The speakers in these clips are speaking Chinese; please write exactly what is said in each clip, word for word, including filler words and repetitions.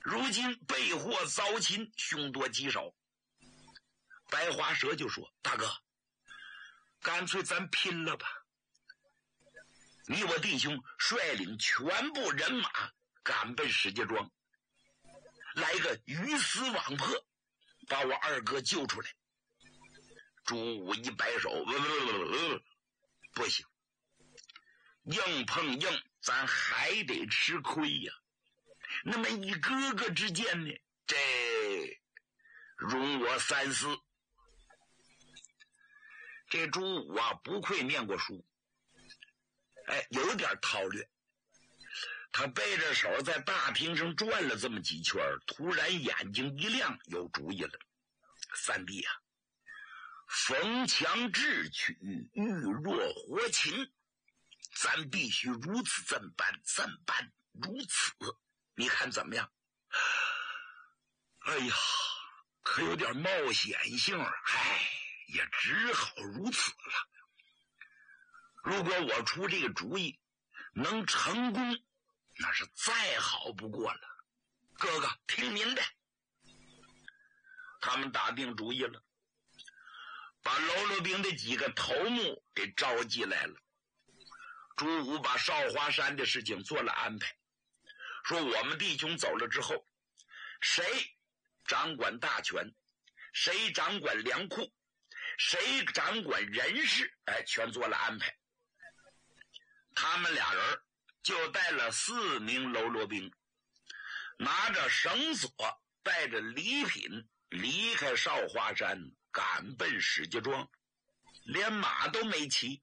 如今被祸遭擒，凶多吉少。白花蛇就说：大哥，干脆咱拼了吧，你我弟兄率领全部人马赶奔石家庄，来个鱼死网破，把我二哥救出来。朱武一摆手，呃呃呃、不行，硬碰硬咱还得吃亏呀。那么一哥哥之间呢，这容我三思。这朱武啊，不愧念过书，哎，有点韬略。他背着手在大厅上转了这么几圈，突然眼睛一亮，有主意了。三弟啊，逢强智取，遇弱活擒，咱必须如此这般这般如此，你看怎么样？哎呀，可有点冒险性，唉，也只好如此了。如果我出这个主意能成功，那是再好不过了。哥哥，听您的。他们打定主意了，把喽啰兵的几个头目给召集来了。朱武把少华山的事情做了安排，说我们弟兄走了之后，谁掌管大权，谁掌管粮库，谁掌管人事，哎，全做了安排。他们俩人就带了四名喽啰兵，拿着绳索，带着礼品，离开少华山，赶奔石家庄，连马都没骑。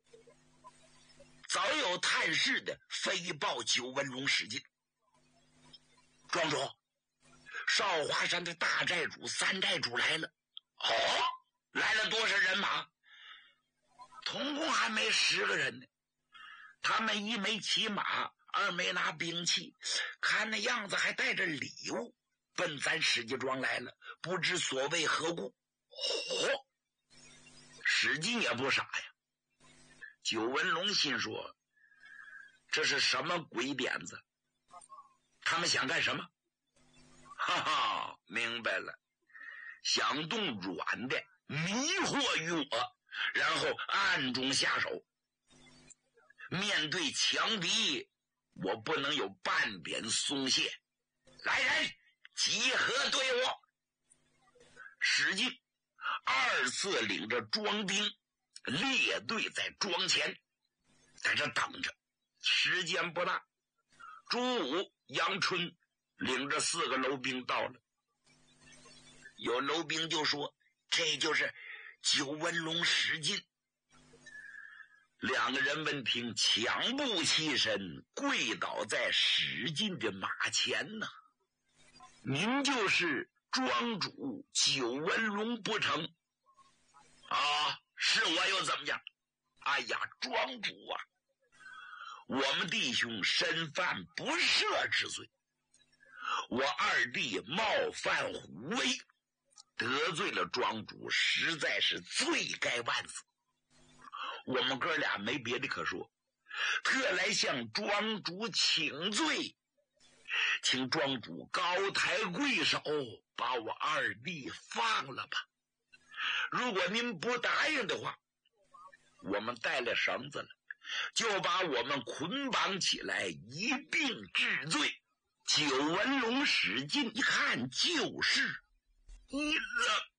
早有探视的飞报九纹龙史进：庄主，少华山的大寨主、三寨主来了。哦，来了多少人马？总共还没十个人呢。他们一没骑马，二没拿兵器，看那样子还带着礼物，奔咱石家庄来了，不知所谓何故。嚯、哦！史进也不傻呀。九纹龙心说：这是什么鬼点子？他们想干什么？哈哈，明白了，想动软的迷惑于我，然后暗中下手。面对强敌，我不能有半点松懈。来人，集合队伍。史进二次领着庄兵列队在庄前，在这等着。时间不大，朱武、杨春领着四个楼兵到了。有楼兵就说：这就是九纹龙史进。两个人闻听，抢步起身，跪倒在史进的马前呐。您就是庄主九纹龙不成？啊，是我又怎么样？哎呀，庄主啊，我们弟兄身犯不赦之罪，我二弟冒犯虎威，得罪了庄主，实在是罪该万死。我们哥俩没别的可说，特来向庄主请罪，请庄主高抬贵手，把我二弟放了吧。如果您不答应的话，我们带了绳子了，就把我们捆绑起来，一并治罪。九纹龙史进一看，就是一了。